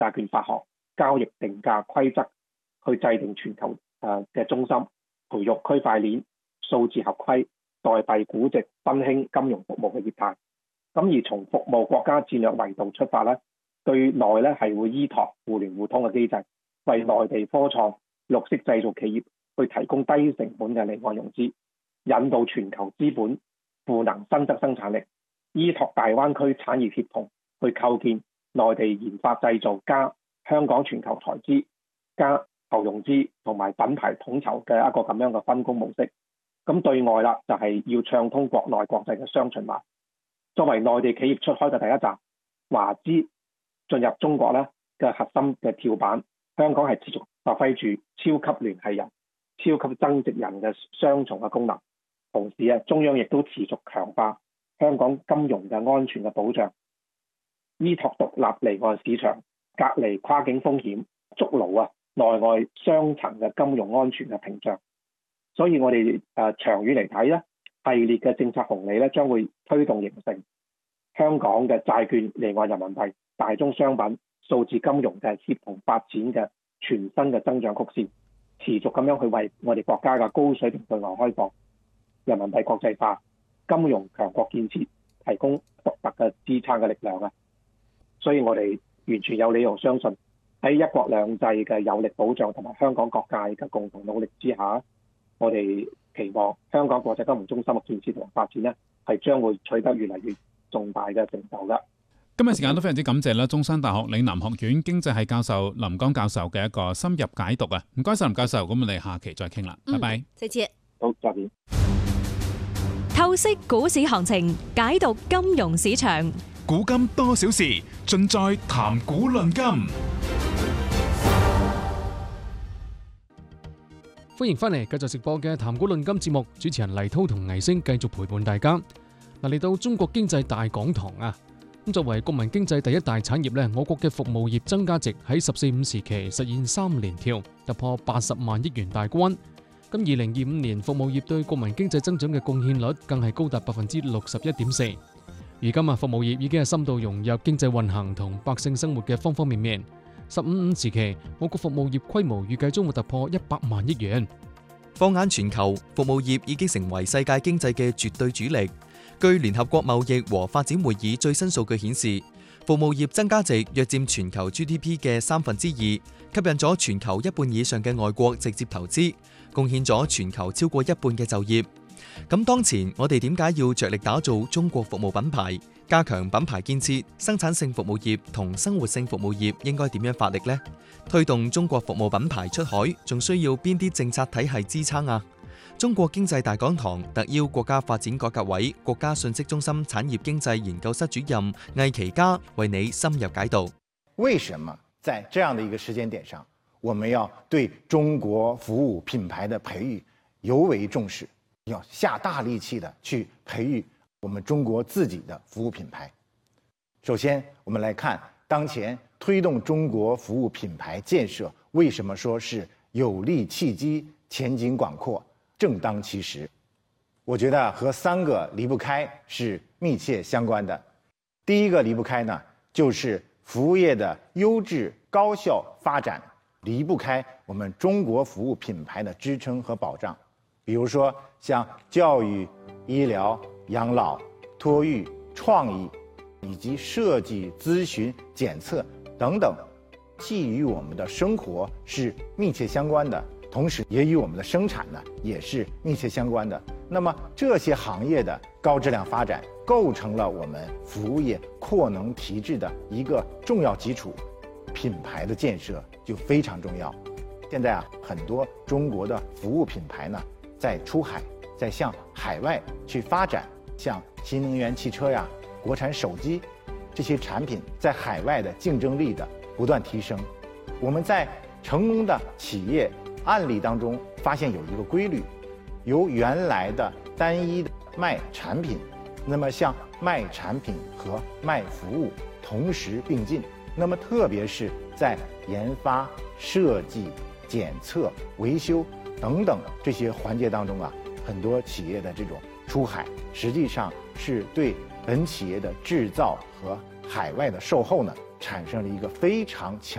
債券發行、交易定價規則，去制定全球嘅中心，培育區塊鏈、數字合規、代幣估值、新興金融服務嘅業態。咁而從服務國家戰略維度出發咧，對內咧係會依託互聯互通嘅機制，為內地科創、綠色製造企業去提供低成本嘅離岸融資，引導全球資本賦能新質生產力，依託大灣區產業協同去構建內地研發製造加香港全球財資加投融資同埋品牌統籌嘅一個咁樣嘅分工模式。咁對外啦，就係要暢通國內國際嘅雙循環。作為內地企業出海嘅第一站，華資進入中國咧嘅核心嘅跳板，香港係持續發揮住超級聯繫人、超級增值人嘅雙重嘅功能。同時中央亦都持續強化香港金融嘅安全嘅保障，依託獨立離岸市場，隔離跨境風險，築牢內外雙層嘅金融安全嘅屏障。所以我哋長遠嚟睇咧，系列嘅政策紅利咧將會推動形成香港嘅債券、離岸人民幣、大宗商品、數字金融嘅協同發展嘅全新嘅增長曲線，持續咁樣去為我哋國家嘅高水平對外開放、人民幣國際化、金融強國建設提供獨特嘅支撐嘅力量。所以我哋完全有理由相信，喺一國兩制嘅有力保障同埋香港各界嘅共同努力之下，我哋期望香港國際金融中心嘅建設同發展呢，係將會取得越嚟越重大嘅成就㗎。 今日時間都非常之感謝啦，中山大學嶺南學院經濟系教授林江教授嘅一個深入解讀啊！唔該晒林教授，咁我哋下期再傾啦，拜拜。 再見。 好，再見。 透析股市行情，解讀金融市場。 古今多少事，盡在談股論金。 歡迎翻嚟繼續直播嘅談股論金節目，主持人黎滔同倪星繼續陪伴大家。嚟到中國經濟大講堂啊！咁作為國民經濟第一大產業咧，我國嘅服務業增加值喺十四五時期實現3連跳，突破80萬億元大關。咁2025年服務業對國民經濟增長嘅貢獻率更係高達61.4%。如今服務業已經係深度融入經濟運行同百姓生活嘅方方面面。15.5時期，我國服務業規模預計將會突破100萬億元。 放眼全球，服務業已經成為世界經濟嘅絕對主力。據聯合國貿易和發展會議最新數據顯示，服務業增加值約佔全球 GDP 嘅2/3，吸引咗全球一半以上嘅外國直接投資，貢獻咗全球超過一半嘅就業。咁當前我哋點解要着力打造中國服務品牌，加強品牌建設？生產性服務業同生活性服務業應該點樣發力呢？推動中國服務品牌出海，仲需要邊啲政策體系支撐啊？中國經濟大講堂特邀國家發展改革委國家信息中心產業經濟研究室主任魏其嘉為你深入解讀。 為什麼在這樣的一個時間點上，我們要對中國服務品牌的培育尤為重視，要下大力氣的去培育我們中國自己的服務品牌？首先，我們來看當前推動中國服務品牌建設，為什麼說是有利契機、前景廣闊、正當其時？我覺得和3個離不開是密切相關的。第一個離不開呢，就是服務業的優質高效發展，離不開我們中國服務品牌的支撐和保障。比如說像教育、醫療、養老、托育、創意以及設計、諮詢、檢測等等，既與我們的生活是密切相關的，同時也與我們的生產呢也是密切相關的。那麼這些行業的高質量發展，構成了我們服務業擴能提質的一個重要基礎，品牌的建設就非常重要。現在很多中國的服務品牌呢，在出海，在向海外去發展，像新能源汽車呀、國產手機這些產品，在海外的競爭力的不斷提升。我們在成功的企業案例當中發現有一個規律，由原來的單一的賣產品，那麼像賣產品和賣服務同時並進，那麼特別是在研發、設計、檢測、維修等等這些環節當中很多企業的這種出海，實際上是對本企業的製造和海外的售後呢，產生了一個非常強